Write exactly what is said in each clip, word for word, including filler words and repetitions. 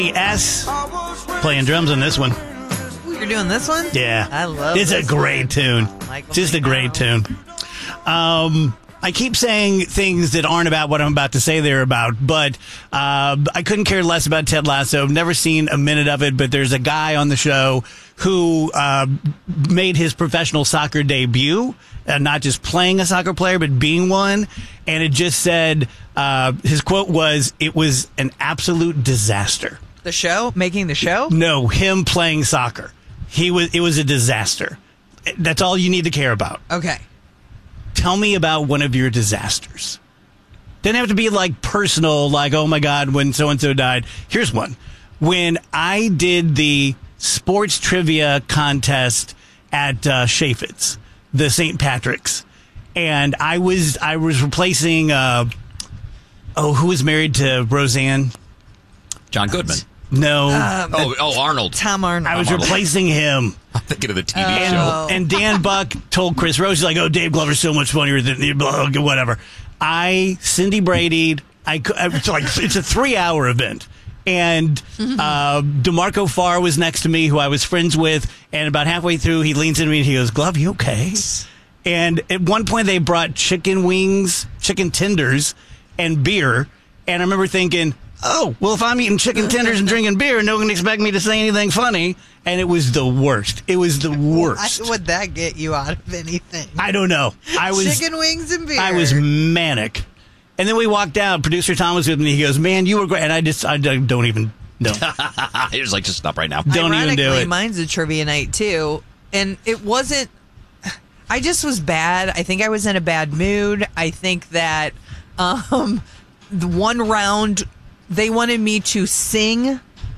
S playing drums on this one. You're doing this one? Yeah. I love It's this a great one. tune. Michael Just a great McDonald. tune. Um, I keep saying things that aren't about what I'm about to say they're about, but uh, I couldn't care less about Ted Lasso. Never seen a minute of it, but there's a guy on the show who uh, made his professional soccer debut, uh, not just playing a soccer player, but being one. And it just said, uh, his quote was, "It was an absolute disaster." The show? Making the show? No, him playing soccer. He was. It was a disaster. That's all you need to care about. Okay. Tell me about one of your disasters. Didn't have to be like personal, like, oh my God, when so-and-so died. Here's one. When I did the sports trivia contest at uh, Chaffetz, the Saint Patrick's, and I was I was replacing, uh, oh, who was married to Roseanne? John Goodman. No. Um, Oh, oh, Arnold. Tom Arnold. I was Arnold. replacing him. I'm thinking of the T V Oh. show. And Dan Buck told Chris Rose, he's like, oh, Dave Glover's so much funnier than blah, blah, whatever. I, Cindy Brady'd, I, cou- it's like, it's a three hour event. And uh, DeMarco Farr was next to me, who I was friends with. And about halfway through, he leans into me and he goes, Glove, you okay? And at one point, they brought chicken wings, chicken tenders, and beer. And I remember thinking, oh, well, if I'm eating chicken tenders and drinking beer, no one can expect me to say anything funny. And it was the worst. It was the worst. Why would that get you out of anything? I don't know. I was Chicken wings and beer. I was manic. And then we walked out. Producer Tom was with me. He goes, man, you were great. And I just, I don't even know. He was like, just stop right now. Don't even do Ironically, it. mine's a trivia night too, and it wasn't. I just was bad. I think I was in a bad mood. I think that um, the one round they wanted me to sing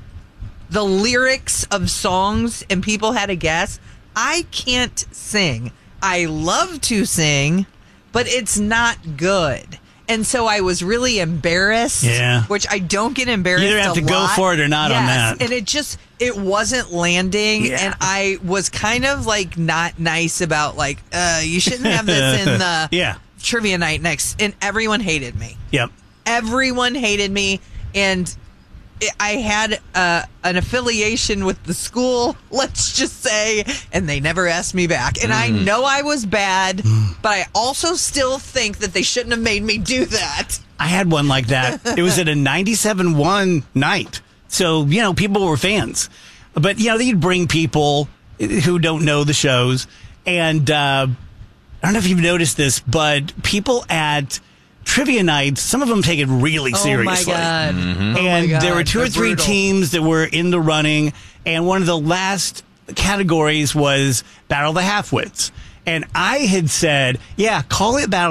the lyrics of songs, and people had to guess. I can't sing. I love to sing, but it's not good. And so I was really embarrassed. Yeah. Which I don't get embarrassed. You either have a to go lot. for it or not on Yes, that. And it just, it wasn't landing. Yeah. And I was kind of like not nice about like, uh, you shouldn't have this in the Yeah. trivia night next. And everyone hated me. Yep. Everyone hated me. And it, I had uh, an affiliation with the school, let's just say, and they never asked me back. And I know I was bad, but I also still think that they shouldn't have made me do that. I had one like that. It was at a ninety-seven one night. So, you know, people were fans. But, you know, they'd bring people who don't know the shows. And uh, I don't know if you've noticed this, but people at trivia nights, some of them take it really seriously. Oh, my God. And Oh my God. there were two or They're three brutal. teams that were in the running. And one of the last categories was Battle of the Halfwits. And I had said, yeah, call it Battle